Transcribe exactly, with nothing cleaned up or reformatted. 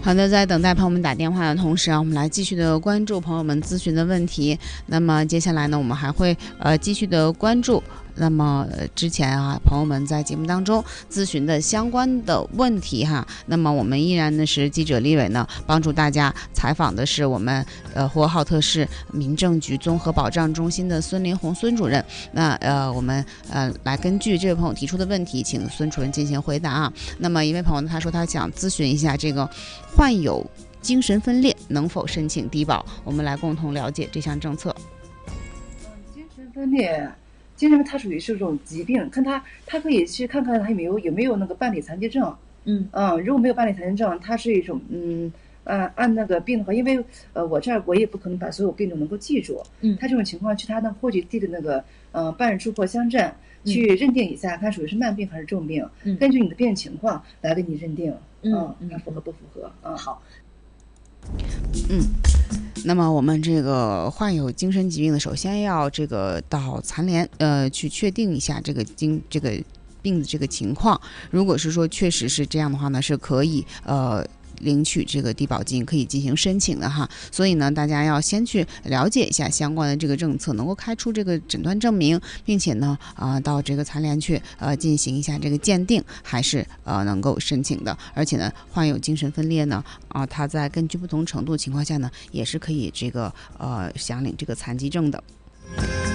好的，在等待朋友们打电话的同时啊，我们来继续的关注朋友们咨询的问题。那么接下来呢，我们还会呃继续的关注。那么、呃、之前啊，朋友们在节目当中咨询的相关的问题哈，那么我们依然呢是记者李伟呢，帮助大家采访的是我们呃呼和浩特市民政局综合保障中心的孙林红孙主任。那呃我们呃来根据这位朋友提出的问题，请孙主任进行回答啊。那么一位朋友呢，他说他想咨询一下这个患有精神分裂能否申请低保，我们来共同了解这项政策。 精神分裂。精神它属于是这种疾病，看他，他可以去看看他有没有有没有那个伴侣残疾症。 嗯嗯，如果没有伴侣残疾症，它是一种嗯按按那个病的话，因为呃我这儿我也不可能把所有病种能够记住。 嗯， 他这种情况去他的户籍地的那个呃办事处或乡镇去认定一下，看属于是慢病还是重病， 嗯， 根据你的病情况来给你认定， 嗯， 看符合不符合。嗯， 好。 嗯，那么我们这个患有精神疾病的，首先要这个到残联呃去确定一下这个精这个病的这个情况。如果是说确实是这样的话呢，是可以呃领取这个低保金，可以进行申请的哈。所以呢，大家要先去了解一下相关的这个政策，能够开出这个诊断证明，并且呢啊、呃、到这个残联去呃进行一下这个鉴定，还是呃能够申请的。而且呢，患有精神分裂呢啊、呃，它在根据不同程度情况下呢，也是可以这个呃享领这个残疾证的。